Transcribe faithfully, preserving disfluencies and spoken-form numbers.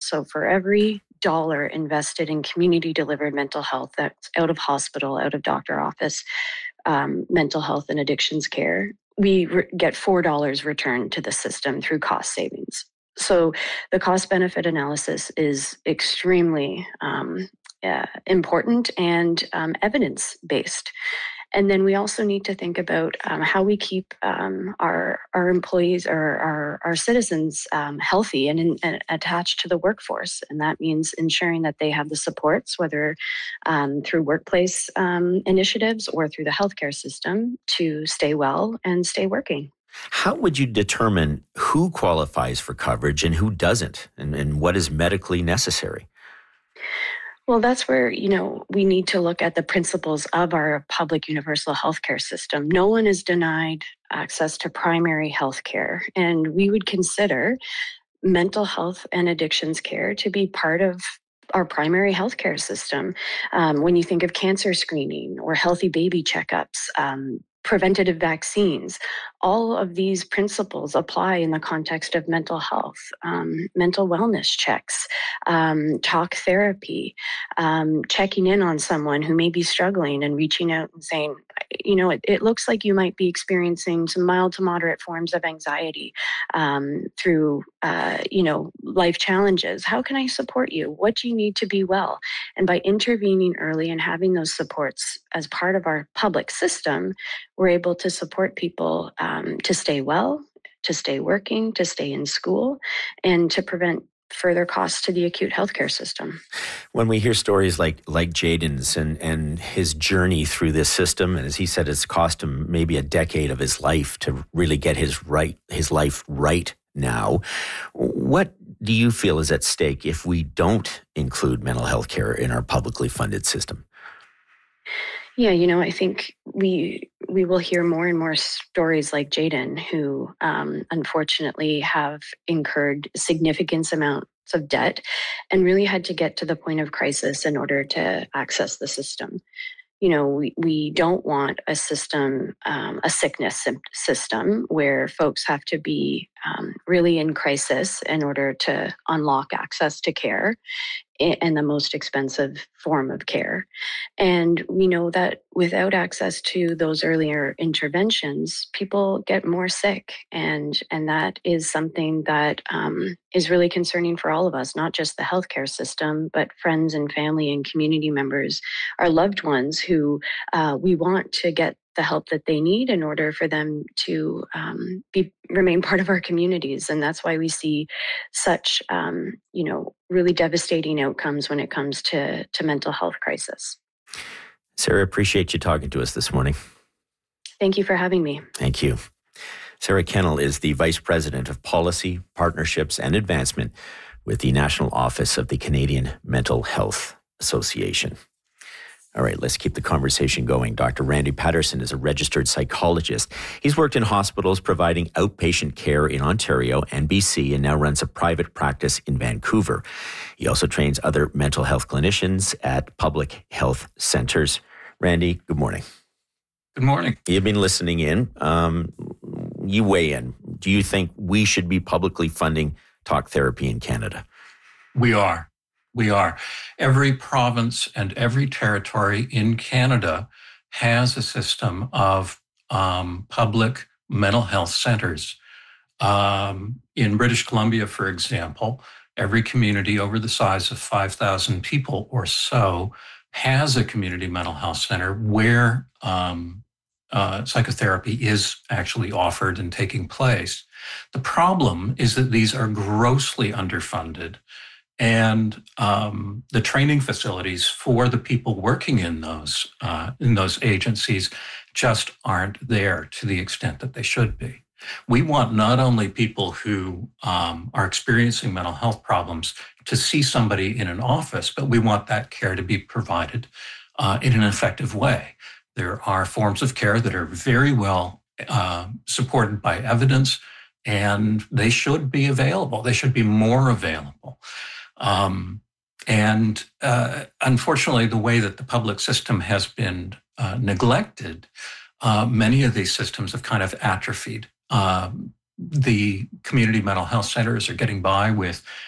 So for every dollar invested in community delivered mental health, that's out of hospital, out of doctor office, um, mental health and addictions care, we re- get four dollars returned to the system through cost savings. So the cost benefit analysis is extremely um, uh, important and um, evidence based. And then we also need to think about um, how we keep um, our our employees or our, our citizens um, healthy and, in, and attached to the workforce. And that means ensuring that they have the supports, whether um, through workplace um, initiatives or through the healthcare system, to stay well and stay working. How would you determine who qualifies for coverage and who doesn't, and, and what is medically necessary? Well, that's where, you know, we need to look at the principles of our public universal healthcare system. No one is denied access to primary health care, and we would consider mental health and addictions care to be part of our primary healthcare system. Um, when you think of cancer screening or healthy baby checkups, um, preventative vaccines, all of these principles apply in the context of mental health, um, mental wellness checks, um, talk therapy, um, checking in on someone who may be struggling and reaching out and saying, you know, it, it looks like you might be experiencing some mild to moderate forms of anxiety um, through, uh, you know, life challenges. How can I support you? What do you need to be well? And by intervening early and having those supports as part of our public system, we're able to support people um, to stay well, to stay working, to stay in school, and to prevent further costs to the acute healthcare system. When we hear stories like like Jayden's and, and his journey through this system, and as he said, it's cost him maybe a decade of his life to really get his right his life right now. What do you feel is at stake if we don't include mental health care in our publicly funded system? Yeah, you know, I think we we will hear more and more stories like Jayden, who um, unfortunately have incurred significant amounts of debt and really had to get to the point of crisis in order to access the system. You know, we, we don't want a system, um, a sickness system where folks have to be um, really in crisis in order to unlock access to care and the most expensive form of care. And we know that without access to those earlier interventions, people get more sick. And, and that is something that um, is really concerning for all of us, not just the healthcare system, but friends and family and community members, our loved ones who uh, we want to get the help that they need in order for them to um, be remain part of our communities. And that's why we see such, um, you know, really devastating outcomes when it comes to, to mental health crisis. Sarah, appreciate you talking to us this morning. Thank you for having me. Thank you. Sarah Kennel is the Vice President of Policy, Partnerships and Advancement with the National Office of the Canadian Mental Health Association. All right, let's keep the conversation going. Doctor Randy Patterson is a registered psychologist. He's worked in hospitals providing outpatient care in Ontario and B C and now runs a private practice in Vancouver. He also trains other mental health clinicians at public health centers. Randy, good morning. Good morning. You've been listening in. Um, you weigh in. Do you think we should be publicly funding talk therapy in Canada? We are. We are. Every province and every territory in Canada has a system of um, public mental health centers. Um, in British Columbia, for example, every community over the size of five thousand people or so has a community mental health center where um, uh, psychotherapy is actually offered and taking place. The problem is that these are grossly underfunded. And um, the training facilities for the people working in those uh, in those agencies just aren't there to the extent that they should be. We want not only people who um, are experiencing mental health problems to see somebody in an office, but we want that care to be provided uh, in an effective way. There are forms of care that are very well uh, supported by evidence, and they should be available. They should be more available. Um, and uh, unfortunately, the way that the public system has been uh, neglected, uh, many of these systems have kind of atrophied. Um, the community mental health centers are getting by with